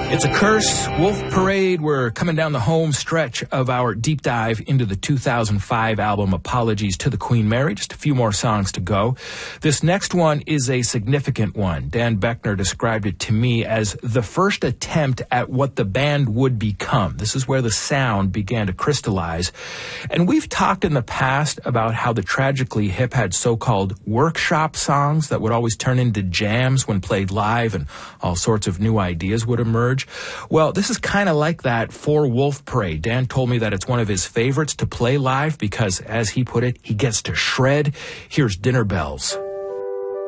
It's a Curse, Wolf Parade. We're coming down the home stretch of our deep dive into the 2005 album Apologies to the Queen Mary. Just a few more songs to go. This next one is a significant one. Dan Beckner described it to me as the first attempt at what the band would become. This is where the sound began to crystallize. And we've talked in the past about how the Tragically Hip had so-called workshop songs that would always turn into jams when played live, and all sorts of new ideas would emerge. Well, this is kind of like that for Wolf Parade. Dan told me that it's one of his favorites to play live because, as he put it, he gets to shred. Here's Dinner Bells.